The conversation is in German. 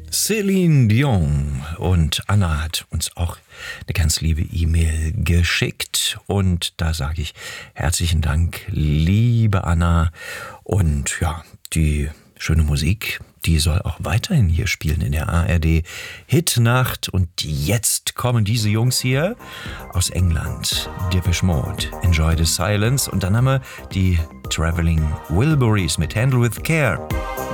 Celine Dion, und Anna hat uns auch eine ganz liebe E-Mail geschickt und da sage ich herzlichen Dank, liebe Anna, und ja, die schöne Musik, die soll auch weiterhin hier spielen in der ARD Hitnacht, und jetzt kommen diese Jungs hier aus England, Depeche Mode, Enjoy the Silence, und dann haben wir die Traveling Wilburys mit Handle with Care.